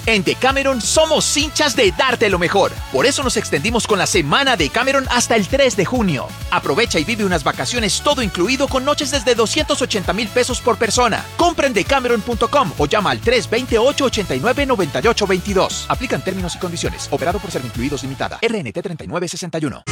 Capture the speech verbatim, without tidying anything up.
En Decameron somos hinchas de darte lo mejor. Por eso nos extendimos con la semana Decameron hasta el tres de junio. Aprovecha y vive unas vacaciones todo incluido con noches desde doscientos ochenta mil pesos por persona. Compra en decameron punto com o llama al tres dos ocho, ocho nueve, nueve ocho dos dos. Aplican términos y condiciones. Operado por Servincluidos Limitada. R N T treinta y nueve sesenta y uno.